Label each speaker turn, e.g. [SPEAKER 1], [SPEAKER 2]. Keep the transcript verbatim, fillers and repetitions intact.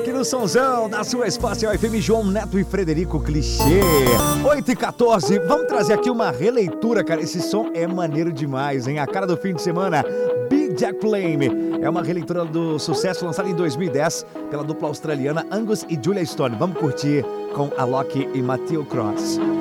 [SPEAKER 1] aqui no Sonzão, da sua Espacial F M, João Neto e Frederico Clichê. oito e quatorze, vamos trazer aqui uma releitura, cara. Esse som é maneiro demais, hein? A cara do fim de semana, Big Jack Flame. É uma releitura do sucesso lançado em dois mil e dez pela dupla australiana Angus e Julia Stone. Vamos curtir com Alok e Matthew Cross.